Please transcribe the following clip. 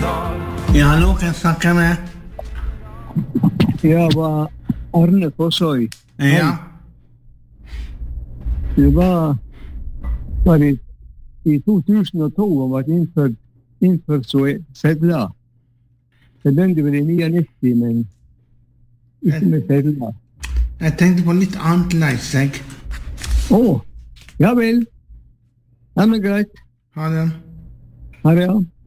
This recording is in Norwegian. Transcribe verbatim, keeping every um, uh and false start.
Ja, hallo, kan jeg snakke med? Jeg var Arne Fossøy. Ja. Det var, var det i to tusen og to og ble innført, innført så sedler. Det begynte vel i niognitti, men ikke med sedler. Jeg tenkte på litt annet leis, jeg. Åh, ja vel. Ja, men greit. Ha det. Ha det, ja.